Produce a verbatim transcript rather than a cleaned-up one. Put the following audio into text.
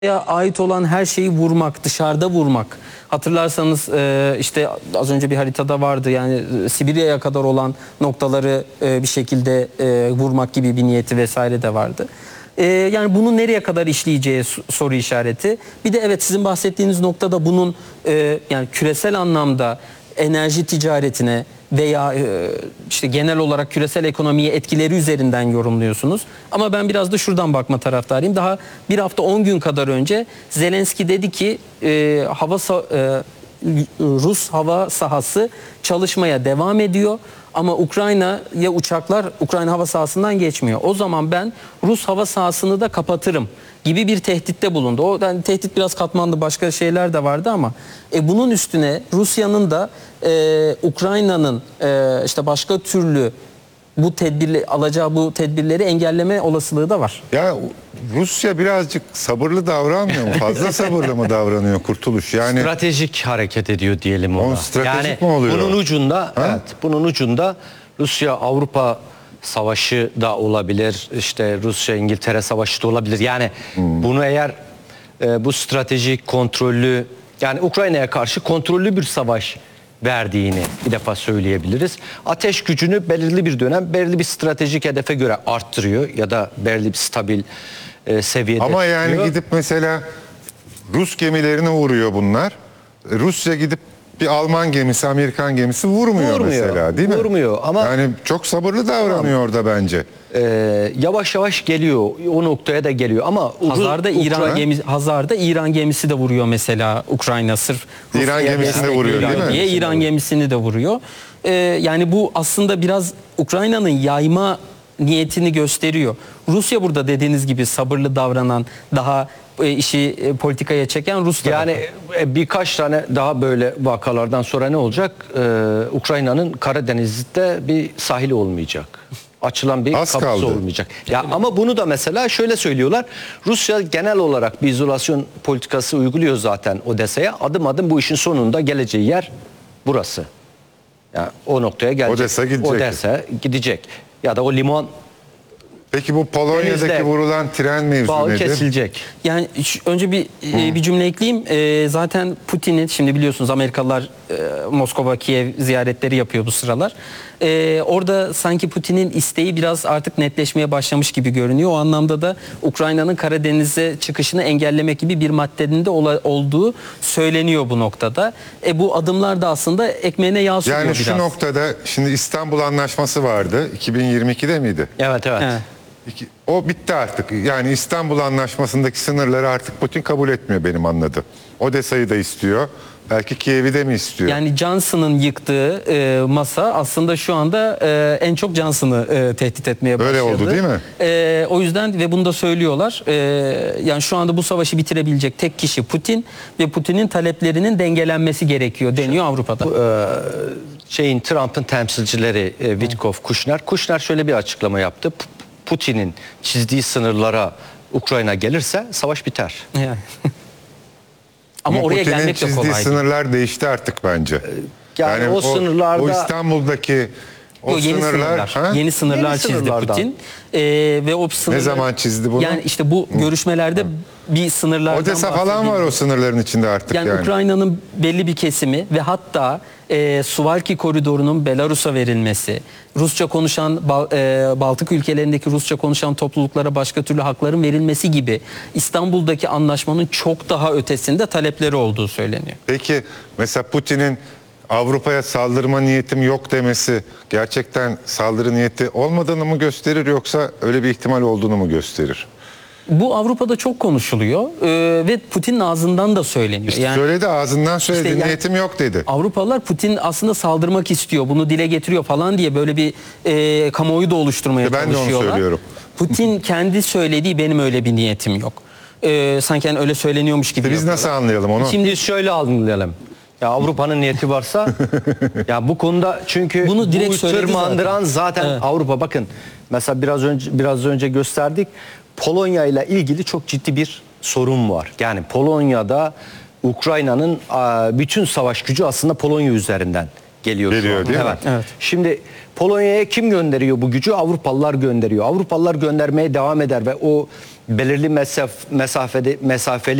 ait olan her şeyi vurmak, dışarıda vurmak. Hatırlarsanız e, işte az önce bir haritada vardı, yani Sibirya'ya kadar olan noktaları e, bir şekilde e, vurmak gibi bir niyeti vesaire de vardı. E, yani bunu nereye kadar işleyeceği soru işareti. Bir de evet, sizin bahsettiğiniz noktada bunun e, yani küresel anlamda enerji ticaretine veya işte genel olarak küresel ekonomiye etkileri üzerinden yorumluyorsunuz. Ama ben biraz da şuradan bakma taraftarıyım. Daha bir hafta on gün kadar önce Zelenski dedi ki e, hava e, Rus hava sahası çalışmaya devam ediyor. Ama Ukrayna'ya uçaklar Ukrayna hava sahasından geçmiyor. O zaman ben Rus hava sahasını da kapatırım gibi bir tehditte bulundu. O yani tehdit biraz katmanlı, başka şeyler de vardı ama e, bunun üstüne Rusya'nın da e, Ukrayna'nın e, işte başka türlü bu tedbirli alacağı bu tedbirleri engelleme olasılığı da var. Ya Rusya birazcık sabırlı davranmıyor mu? Fazla sabırlı mı davranıyor Kurtuluş? Yani stratejik hareket ediyor diyelim ona. stratejik yani mi oluyor? Bunun ucunda, ha? evet, bunun ucunda Rusya Avrupa savaşı da olabilir. İşte Rusya İngiltere savaşı da olabilir. Yani hmm. bunu eğer e, bu stratejik kontrollü, yani Ukrayna'ya karşı kontrollü bir savaş verdiğini bir defa söyleyebiliriz. Ateş gücünü belirli bir dönem belirli bir stratejik hedefe göre arttırıyor ya da belirli bir stabil e, seviyede. Ama yani tutuyor. gidip mesela Rus gemilerini vuruyor bunlar. Rusya gidip bir Alman gemisi, Amerikan gemisi vurmuyor, vurmuyor mesela, değil mi? Vurmuyor ama yani çok sabırlı davranıyor ama, orada bence. E, yavaş yavaş geliyor, o noktaya da geliyor ama Hazar'da İran gemisi, Hazar'da İran gemisi de vuruyor mesela Ukrayna, sırf İran gemisini de vuruyor değil mi? Diye İran gemisini de vuruyor. Ee, yani bu aslında biraz Ukrayna'nın yayma niyetini gösteriyor. Rusya burada dediğiniz gibi sabırlı davranan, daha e, işi e, politikaya çeken Rus tarafı. Yani e, birkaç tane daha böyle vakalardan sonra ne olacak? Ee, Ukrayna'nın Karadeniz'de bir sahili olmayacak. Açılan bir Az kapısı kaldı. olmayacak. Ya ama bunu da mesela şöyle söylüyorlar. Rusya genel olarak bir izolasyon politikası uyguluyor zaten Odessa'ya. Adım adım bu işin sonunda geleceği yer burası. Yani o noktaya gelecek. Odessa gidecek. Odessa gidecek. Ya da o limon. Peki bu Polonya'daki denizde vurulan tren mevzu bağ nedir? kesilecek. Yani şu, önce bir e, bir cümle ekleyeyim. E, zaten Putin'in, şimdi biliyorsunuz Amerikalılar e, Moskova, Kiev ziyaretleri yapıyor bu sıralar. E, orada sanki Putin'in isteği biraz artık netleşmeye başlamış gibi görünüyor. O anlamda da Ukrayna'nın Karadeniz'e çıkışını engellemek gibi bir maddenin de ola, olduğu söyleniyor bu noktada. E, bu adımlar da aslında ekmeğine yağ sürüyor yani biraz. şu noktada şimdi İstanbul Anlaşması vardı. iki bin yirmi ikide miydi? Evet, evet. Evet. O bitti artık. Yani İstanbul Anlaşması'ndaki sınırları artık Putin kabul etmiyor benim anladığım. Odessa'yı da istiyor. Belki Kiev'i de mi istiyor? Yani Johnson'ın yıktığı e, masa aslında şu anda e, en çok Johnson'ı e, tehdit etmeye başladı. Öyle oldu değil mi? E, o yüzden ve bunu da söylüyorlar. E, yani şu anda bu savaşı bitirebilecek tek kişi Putin ve Putin'in taleplerinin dengelenmesi gerekiyor deniyor Avrupa'da. Ee, şeyin Trump'ın temsilcileri e, Witkoff, Kushner. Kushner şöyle bir açıklama yaptı. Putin'in çizdiği sınırlara Ukrayna gelirse savaş biter. Yani. Ama, Ama oraya Putin'in gelmek de kolay değil. çizdiği sınırlar değişti artık bence. Yani, yani o, o sınırlarda... O İstanbul'daki o yeni sınırlar... sınırlar, yeni sınırlar yeni çizdi sınırlardan. Putin. Ee, ve o sınırlar... Ne zaman çizdi bunu? Yani işte bu görüşmelerde bir sınırlardan Odessa falan var o sınırların içinde artık yani. Yani Ukrayna'nın belli bir kesimi ve hatta e, Suwalki koridorunun Belarus'a verilmesi, Rusça konuşan Bal, e, Baltık ülkelerindeki Rusça konuşan topluluklara başka türlü hakların verilmesi gibi İstanbul'daki anlaşmanın çok daha ötesinde talepleri olduğu söyleniyor. Peki mesela Putin'in Avrupa'ya saldırma niyetim yok demesi gerçekten saldırı niyeti olmadığını mı gösterir, yoksa öyle bir ihtimal olduğunu mu gösterir? Bu Avrupa'da çok konuşuluyor ee, ve Putin'in ağzından da söyleniyor. İşte yani, söyledi, ağzından söyledi, işte yani, niyetim yok dedi. Avrupalılar Putin aslında saldırmak istiyor, bunu dile getiriyor falan diye böyle bir e, kamuoyu da oluşturmaya işte ben çalışıyorlar. Ben de onu söylüyorum. Putin kendi söylediği benim öyle bir niyetim yok. Ee, sanki yani öyle söyleniyormuş gibi. İşte biz nasıl anlayalım onu? Şimdi şöyle anlayalım. Ya Avrupa'nın niyeti varsa ya bu konuda, çünkü bunu direkt bu tırmandıran zaten, zaten evet. Avrupa. Bakın mesela biraz önce biraz önce gösterdik. Polonya ile ilgili çok ciddi bir sorun var. Yani Polonya'da Ukrayna'nın bütün savaş gücü aslında Polonya üzerinden geliyor. Geliyor değil evet. mi? Evet. Şimdi Polonya'ya kim gönderiyor bu gücü? Avrupalılar gönderiyor. Avrupalılar göndermeye devam eder ve o belirli mesaf, mesafede mesafeli